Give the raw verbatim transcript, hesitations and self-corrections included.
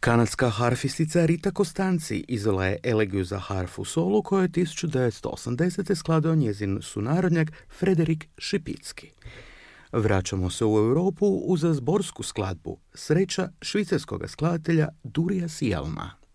Kanadska harfistica Rita Costanzi izdala je elegiju za harfu solu koju je tisuću devetsto osamdesete skladao njezin sunarodnjak Frederik Šipicki. Vraćamo se u Europu uz zborsku skladbu Sreća švicarskog skladatelja Durija Sijelma.